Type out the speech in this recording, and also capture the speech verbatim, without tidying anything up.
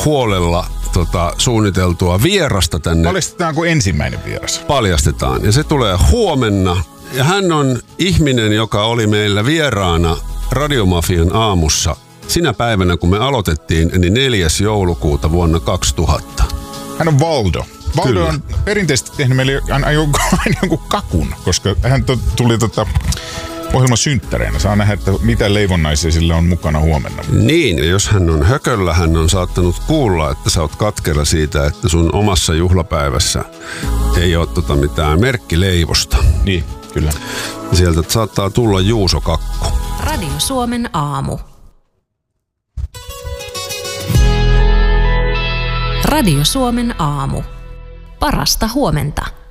huolella tota, suunniteltua vierasta tänne. Paljastetaanko ensimmäinen vieras? Paljastetaan. Ja se tulee huomenna. Ja hän on ihminen, joka oli meillä vieraana Radiomafian aamussa sinä päivänä, kun me aloitettiin, niin neljäs joulukuuta vuonna kaksituhatta. Hän on Valdo. Valdo Kyllä. on perinteisesti tehnyt meille aina jonkun kakun, koska hän to, tuli tota ohjelman synttäreenä. Saa nähdä, että mitä leivonnaisia sillä on mukana huomenna. Niin, ja jos hän on hököllä, hän on saattanut kuulla, että sä oot katkera siitä, että sun omassa juhlapäivässä ei ole tota mitään merkkileivosta. Niin, kyllä. Ja sieltä saattaa tulla juusokakku. Radio Suomen aamu. Radio Suomen aamu. Parasta huomenta.